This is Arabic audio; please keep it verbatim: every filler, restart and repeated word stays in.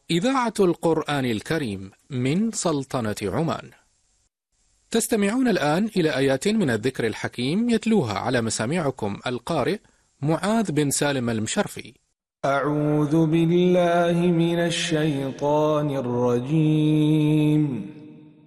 إذاعة القرآن الكريم من سلطنة عمان. تستمعون الآن إلى آيات من الذكر الحكيم يتلوها على مسامعكم القارئ معاذ بن سالم المشرفي. أعوذ بالله من الشيطان الرجيم.